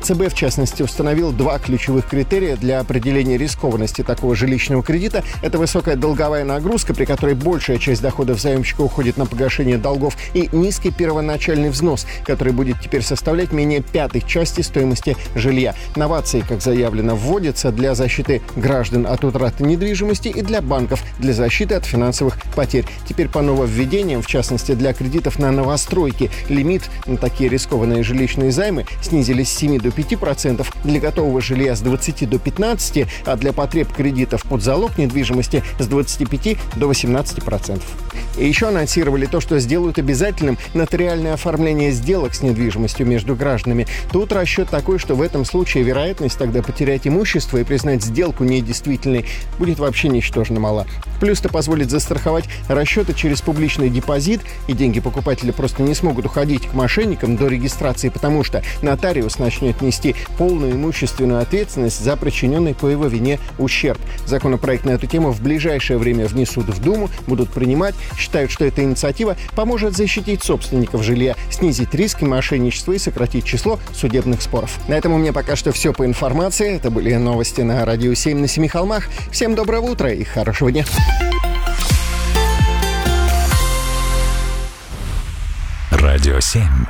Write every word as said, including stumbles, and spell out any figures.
ЦБ, в частности, установил два ключевых критерия для определения рискованности такого жилищного кредита. Это высокая долговая нагрузка, при которой большая часть доходов заемщика уходит на погашение долгов, и низкий первоначальный взнос, который будет теперь составлять менее пятой части стоимости жилья. Новации, как заявлено, вводятся для защиты граждан от утраты недвижимости и для банков для защиты от финансовых потерь. Теперь по нововведениям, в частности для кредитов на новостройки, лимит на такие рискованные жилищные займы снизились с семи до пяти процентов, для готового жилья с двадцати до пятнадцати процентов, а для потреб кредитов под залог недвижимости с двадцати пяти до восемнадцати процентов. И еще анонсировали то, что сделают обязательным нотариальное оформление сделок с недвижимостью между гражданами. Тут расчет такой, что в этом случае вероятность тогда потерять имущество и признать сделку недействительной будет вообще ничтожно мала. Плюс это позволит застраховать расчеты через публичный депозит, и деньги покупателя просто не смогут уходить к мошенникам до регистрации, потому что нотариус начнет нести полную имущественную ответственность за причиненный по его вине ущерб. Законопроект на эту тему в ближайшее время внесут в Думу, будут принимать. Считают, что эта инициатива поможет защитить собственников жилья, снизить риски мошенничества и сократить число судебных споров. На этом у меня пока что все по информации. Это были новости на Радио семь на Семи холмах. Всем доброго утра и хорошего дня. Радио семь.